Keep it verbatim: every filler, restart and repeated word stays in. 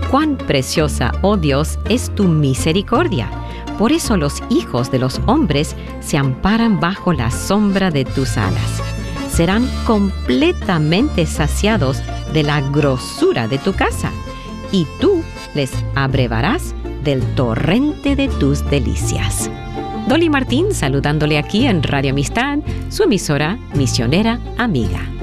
Cuán preciosa, oh Dios, es tu misericordia. Por eso los hijos de los hombres se amparan bajo la sombra de tus alas. Serán completamente saciados de la grosura de tu casa, y tú les abrevarás del torrente de tus delicias. Dolly Martín saludándole aquí en Radio Amistad, su emisora misionera amiga.